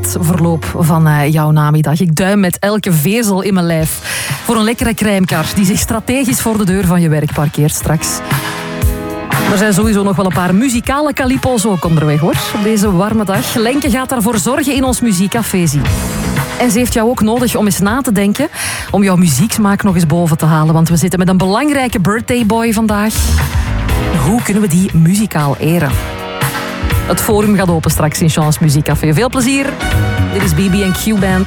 het verloop van jouw namiddag. Ik duim met elke vezel in mijn lijf voor een lekkere crèmekar die zich strategisch voor de deur van je werk parkeert straks. Er zijn sowieso nog wel een paar muzikale calipo's ook onderweg, hoor. Op deze warme dag. Lenke gaat daarvoor zorgen in ons muziekcafé zien. En ze heeft jou ook nodig om eens na te denken, om jouw muzieksmaak nog eens boven te halen. Want we zitten met een belangrijke birthday boy vandaag. Hoe kunnen we die muzikaal eren? Het forum gaat open straks in Chance Muziekcafé. Veel plezier. Dit is BB&Q Band.